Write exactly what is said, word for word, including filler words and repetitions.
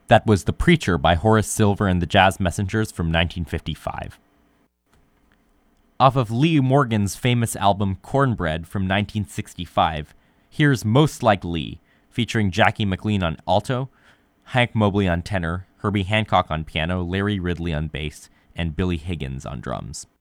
That was The Preacher by Horace Silver and the Jazz Messengers from nineteen fifty-five. Off of Lee Morgan's famous album Cornbread from nineteen sixty-five, here's Most Like Lee, featuring Jackie McLean on alto, Hank Mobley on tenor, Herbie Hancock on piano, Larry Ridley on bass, and Billy Higgins on drums.